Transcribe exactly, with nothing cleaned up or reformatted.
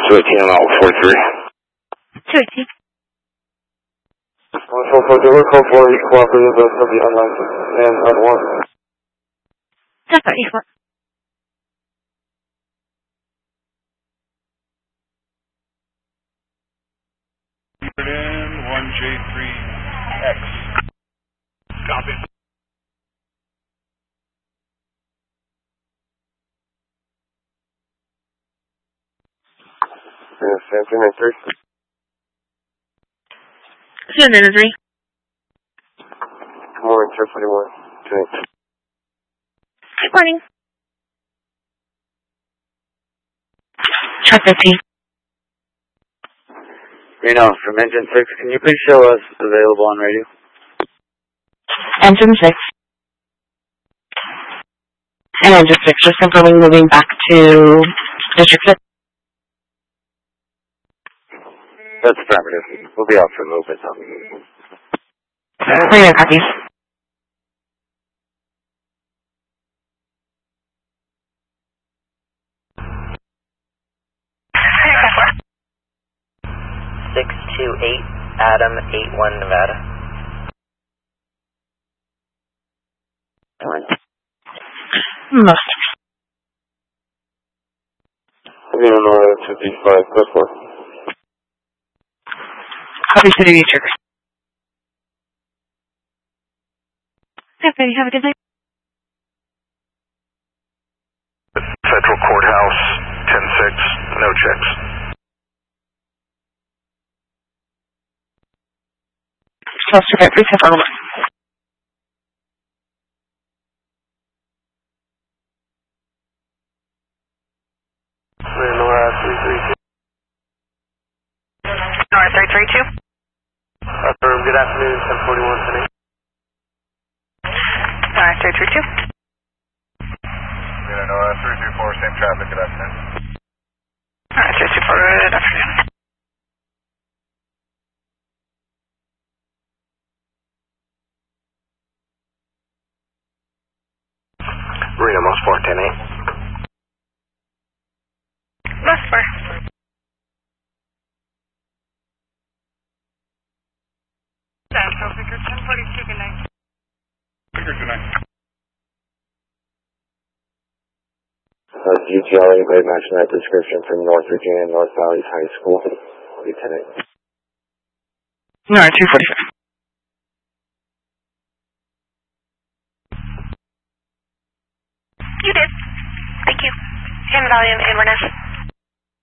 two eighteen, I'm out with forty-three. two eighteen. one four four zero, call for cooperative of the unlicensed and unwanted. ten thirty-four. one J three X. Copy. Yes, Samson and three. Susan and three. Good morning, ten forty-one. Okay. Good morning. Truck fifteen. Reno, from Engine six, can you please show us available on radio? Engine six. And Engine six, just confirming moving back to District six. That's affirmative. We'll be out for a little bit now. Radio copies. six two eight, Adam, eight one, Nevada. Most. We don't know that two three five, go for it. Copy City Beach. Okay, have a good night. Central Courthouse, ten six, no checks. Cluster at three seven one. Nora three three two. Nora three three two. Affirm, good afternoon, ten forty-one today. Nora three three two. Nora three two four, same traffic, good afternoon. Nora three two four, good afternoon. Reno, most four ten eight. Most four. Central, figure ten forty-two, good night. Figure good night. Uh, G T R, anybody matching that description from North Virginia, North Valley High School, Lieutenant. Nora two forty-five. You did. Thank you. San Valley and Inverness.